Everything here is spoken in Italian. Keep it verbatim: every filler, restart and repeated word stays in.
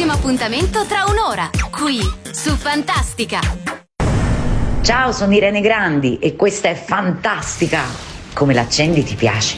prossimo appuntamento tra un'ora, qui su Fantastica. Ciao, sono Irene Grandi e questa è Fantastica. Come l'accendi ti piace?